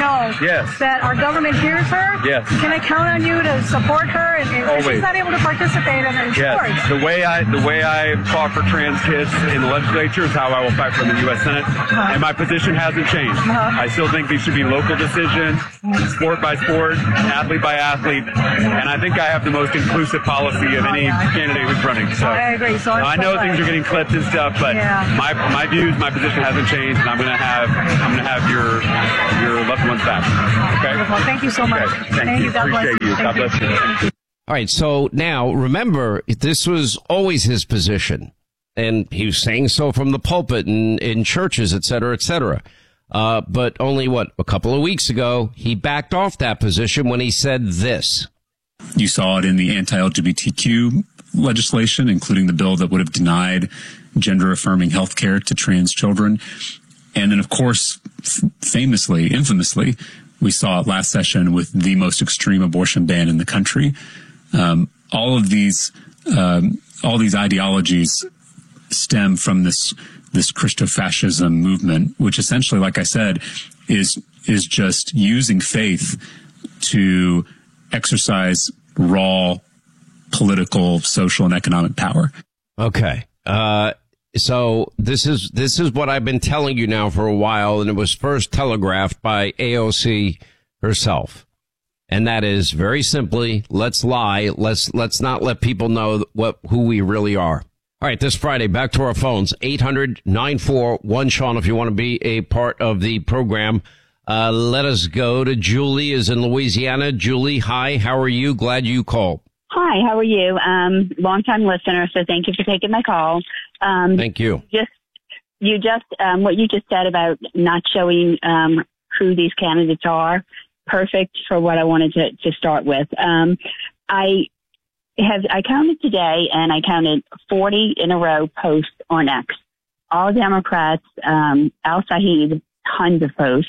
know Yes. that our government hears her? Yes. Can I count on you to support her? And if she's not able to participate in sports. Yes. The way I fought for trans kids in the legislature is how I will fight for the U.S. Senate. And my position hasn't changed. I still think these should be local decisions, sport by sport, athlete by athlete. And I think I have the most inclusive policy of any candidate who's running. So I agree. So I know things are getting clipped and stuff, but my views, my position hasn't changed, and I'm gonna have your loved ones back. Okay. Wonderful. Thank you so much. Okay. Thank you. God bless Appreciate you. God bless you. All right. So now remember, this was always his position, and he was saying so from the pulpit and in churches, et cetera, et cetera. But only a couple of weeks ago, he backed off that position when he said this. You saw it in the anti-LGBTQ legislation, including the bill that would have denied gender-affirming health care to trans children. And then, of course, infamously, we saw it last session with the most extreme abortion ban in the country. All these ideologies stem from this Christofascism movement, which essentially, like I said, is just using faith to exercise raw political, social, and economic power. Okay. So this is what I've been telling you now for a while, and it was first telegraphed by AOC herself. And that is very simply, let's lie. Let's not let people know who we really are. All right, this Friday, back to our phones, 800-941-SEAN if you want to be a part of the program. Let us go to Julie is in Louisiana. Julie, hi, how are you? Glad you called. Hi, how are you? Long-time listener, so thank you for taking my call. Thank you. What you just said about not showing who these candidates are, perfect for what I wanted to start with. I counted today, and I counted 40 in a row posts on X. All Democrats, Al Saeed, tons of posts.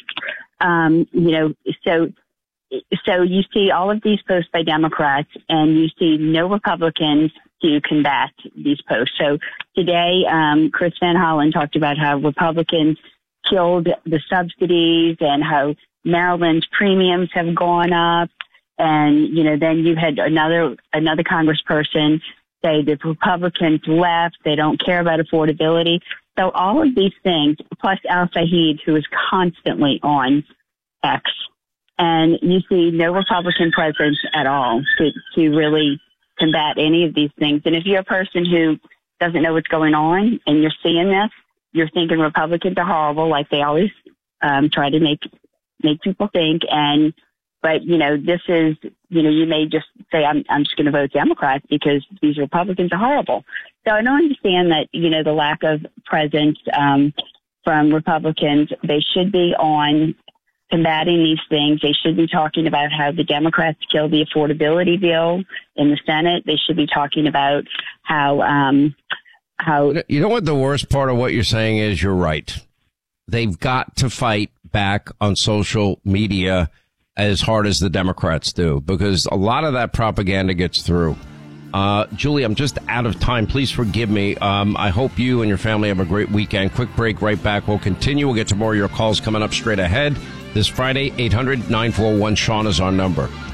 So you see all of these posts by Democrats, and you see no Republicans to combat these posts. So today, Chris Van Hollen talked about how Republicans killed the subsidies and how Maryland's premiums have gone up. And, then you had another congressperson say the Republicans left. They don't care about affordability. So all of these things, plus Al Saeed, who is constantly on X. And you see no Republican presence at all to really combat any of these things. And if you're a person who doesn't know what's going on and you're seeing this, you're thinking Republicans are horrible, like they always try to make people think. But this is, you may just say, I'm just going to vote Democrat because these Republicans are horrible. So I don't understand that, the lack of presence from Republicans. They should be on combating these things. They should be talking about how the Democrats killed the affordability bill in the Senate. They should be talking about how. You know what the worst part of what you're saying is? You're right. They've got to fight back on social media as hard as the Democrats do, because a lot of that propaganda gets through. Julie, I'm just out of time. Please forgive me. I hope you and your family have a great weekend. Quick break, right back. We'll continue. We'll get to more of your calls coming up straight ahead. This Friday, 800-941-SEAN is our number.